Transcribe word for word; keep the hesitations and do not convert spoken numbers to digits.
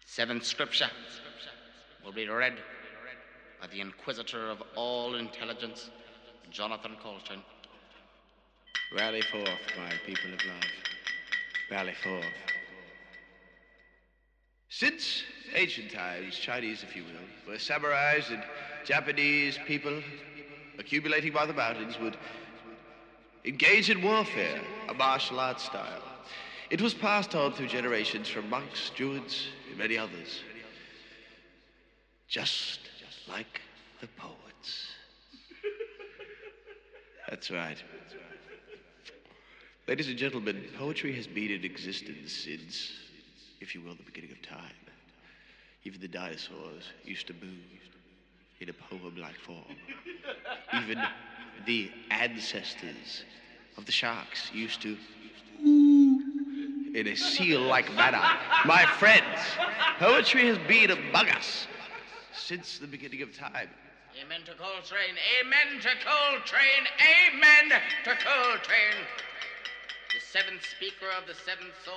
Seventh scripture will be read by the Inquisitor of all intelligence, Jonathan Coltrane. Rally forth, my people of love. Rally forth. Since ancient times, Chinese, if you will, were samurais and Japanese people, accumulating by the mountains, would engage in warfare, a martial art style. It was passed on through generations from monks, druids, and many others. Just like the poets. That's right. Ladies and gentlemen, poetry has been in existence since, if you will, the beginning of time. Even the dinosaurs used to move in a poem-like form. Even the ancestors of the sharks used to in a seal-like manner. My friends, poetry has been among us since the beginning of time. Amen to Coltrane, amen to Coltrane, amen to Coltrane. The seventh speaker of the seventh soul.